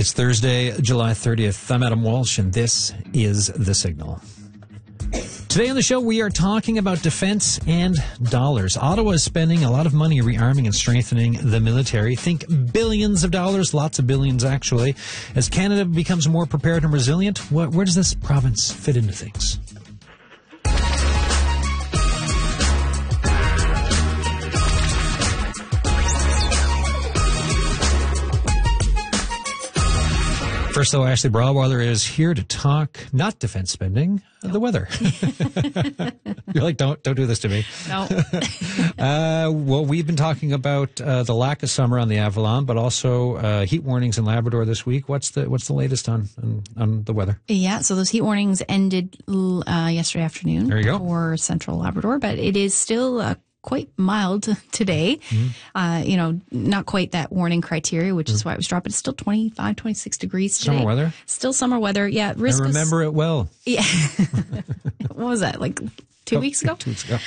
It's Thursday, July 30th. I'm Adam Walsh, and this is The Signal. Today on the show, we are talking about defense and dollars. Ottawa is spending a lot of money rearming and strengthening the military. Think billions of dollars, lots of billions actually. As Canada becomes more prepared and resilient, where does this province fit into things? First, though, Ashley Brawlweiler is here to talk, not defense spending, the weather. You're like, don't do this to me. No. Well, we've been talking about the lack of summer on the Avalon, but also heat warnings in Labrador this week. What's the latest on the weather? Yeah, so those heat warnings ended yesterday afternoon. There you go. For central Labrador, but it is still quite mild today. Mm-hmm. Not quite that warning criteria, which is why it was dropped. It's still 25, 26 degrees today. Summer weather? Still summer weather. Yeah. I remember it well. Yeah. What was that? Like 2 weeks ago? 2 weeks ago.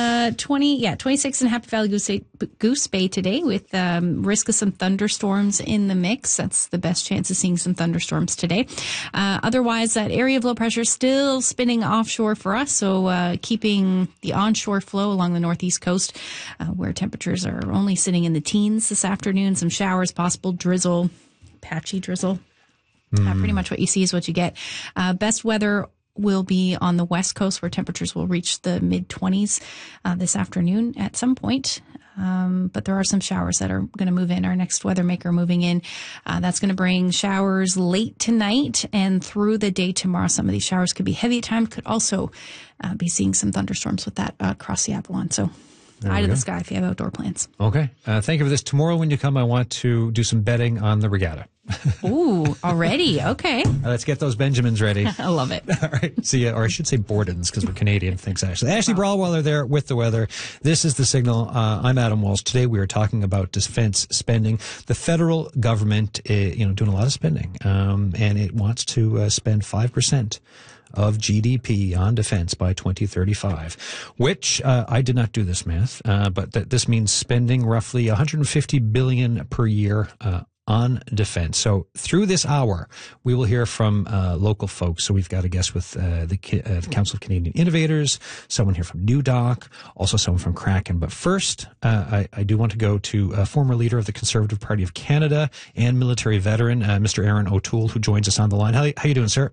26 in Happy Valley Goose Bay today with risk of some thunderstorms in the mix. That's the best chance of seeing some thunderstorms today. Otherwise, that area of low pressure is still spinning offshore for us, so keeping the onshore flow along the northeast coast where temperatures are only sitting in the teens this afternoon. Some showers possible, drizzle, patchy drizzle. Pretty much what you see is what you get. Best weather will be on the west coast where temperatures will reach the mid-20s this afternoon at some point. But there are some showers that are going to move in. Our next weather maker moving in. That's going to bring showers late tonight and through the day tomorrow. Some of these showers could be heavy at times. Could also be seeing some thunderstorms with that across the Avalon. So eye to the sky if you have outdoor plans. Okay. Thank you for this. Tomorrow when you come, I want to do some betting on the regatta. Ooh, already? Okay. Let's get those Benjamins ready. I love it. All right. See ya. Or I should say Bordens because we're Canadian. Thanks, Ashley. Ashley Brawlweiler there with the weather. This is The Signal. I'm Adam Walsh. Today we are talking about defense spending. The federal government, doing a lot of spending, and it wants to spend 5% of GDP on defense by 2035, which I did not do this math, but this means spending roughly $150 billion per year on defense. So through this hour, we will hear from local folks. So we've got a guest with the Council of Canadian Innovators, someone here from NewDoc, also someone from Kraken. But first, I do want to go to a former leader of the Conservative Party of Canada and military veteran, Mr. Aaron O'Toole, who joins us on the line. How you doing, sir?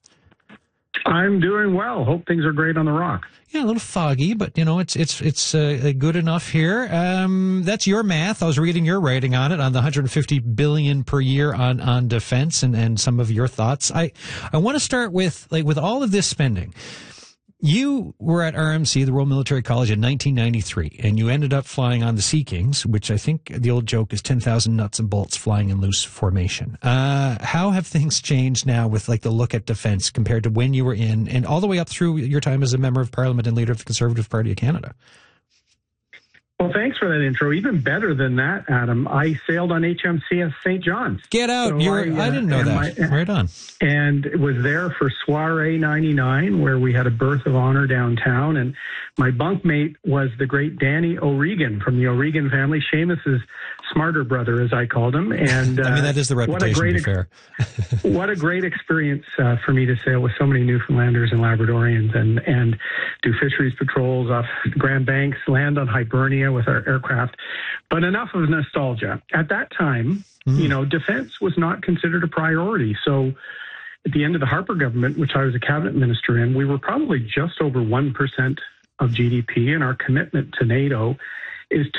I'm doing well. Hope things are great on the Rock. Yeah, a little foggy, but it's good enough here. That's your math. I was reading your writing on it, on the $150 billion per year on defense, and some of your thoughts. I want to start with all of this spending. You were at RMC, the Royal Military College, in 1993, and you ended up flying on the Sea Kings, which I think the old joke is 10,000 nuts and bolts flying in loose formation. How have things changed now with the look at defense compared to when you were in, and all the way up through your time as a member of Parliament and leader of the Conservative Party of Canada? Well, thanks for that intro. Even better than that, Adam, I sailed on HMCS St. John's. Get out. So I didn't know that. Right on. And was there for Soiree 99, where we had a berth of honor downtown. And my bunkmate was the great Danny O'Regan from the O'Regan family, Seamus's smarter brother, as I called him. And that is the reputation, to be fair. What a great experience for me to sail with so many Newfoundlanders and Labradorians and do fisheries patrols off the Grand Banks, land on Hibernia with our aircraft. But enough of nostalgia. At that time, defense was not considered a priority. So at the end of the Harper government, which I was a cabinet minister in, we were probably just over 1% of GDP, and our commitment to NATO is